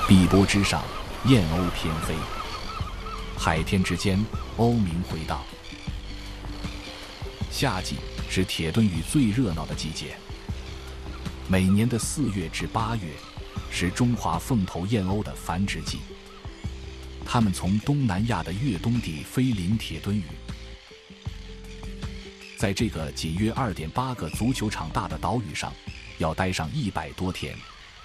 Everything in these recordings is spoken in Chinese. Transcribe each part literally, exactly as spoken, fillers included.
碧波之上，燕鸥翩飞；海天之间，鸥鸣回荡。夏季是铁墩屿最热闹的季节，每年的四月至八月是中华凤头燕鸥的繁殖季。它们从东南亚的越冬地飞临铁墩屿，在这个仅约 二点八 个足球场大的岛屿上，要待上一百多天。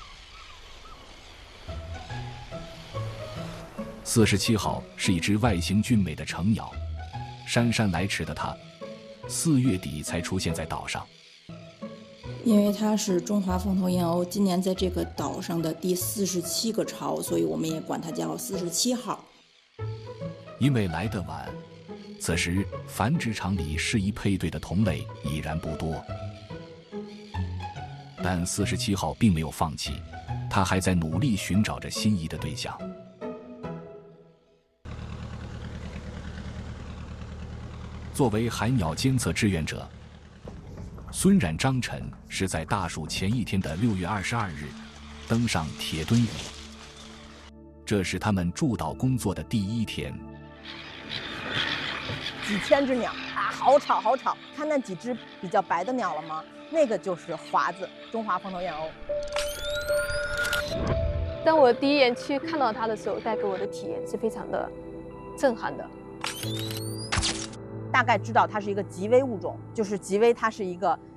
四十七号是一只外形俊美的成鸟，姗姗来迟的它，四月底才出现在岛上。 因为它是中华凤头燕鸥今年在这个岛上的第四十七个巢，所以我们也管它叫四十七号。 因为来得晚，此时繁殖场里适宜配对的同类已然不多。但四十七号并没有放弃，它还在努力寻找着心仪的对象。作为海鸟监测志愿者，孙冉、张晨是在大暑前一天的六月二十二日登上铁墩屿，这是他们驻岛工作的第一天。 几千只鸟啊，好吵好吵！看那几只比较白的鸟了吗？那个就是华子，中华凤头燕鸥。 当我第一眼去看到它的时候，带给我的体验是非常的震撼的。 大概知道它是一个极危物种，就是极危，它是一个